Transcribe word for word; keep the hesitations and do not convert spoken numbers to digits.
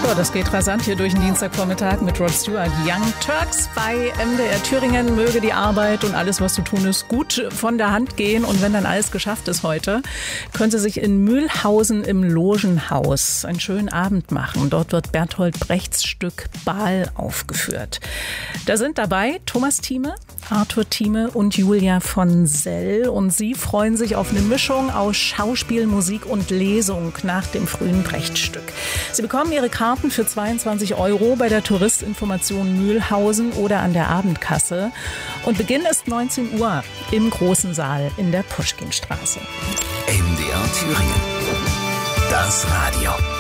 So, das geht rasant hier durch den Dienstagvormittag mit Rod Stewart. Young Turks bei M D R Thüringen. Möge die Arbeit und alles, was zu tun ist, gut von der Hand gehen. Und wenn dann alles geschafft ist heute, können Sie sich in Mühlhausen im Logenhaus einen schönen Abend machen. Dort wird Bertolt Brechts Stück Baal aufgeführt. Da sind dabei Thomas Thieme, Arthur Thieme und Julia von Sell. Und sie freuen sich auf eine Mischung aus Schauspiel, Musik und Lesung nach dem frühen Brecht-Stück. Sie bekommen ihre Karten für zweiundzwanzig Euro bei der Touristinformation Mühlhausen oder an der Abendkasse. Und Beginn ist neunzehn Uhr im großen Saal in der Puschkinstraße. M D R Thüringen. Das Radio.